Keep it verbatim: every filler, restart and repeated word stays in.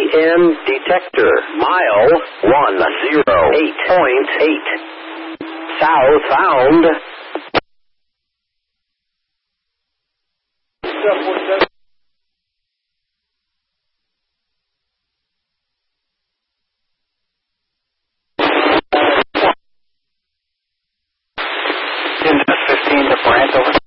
N detector. Mile one zero eight point eight. Southbound. fifteen to Brant, over.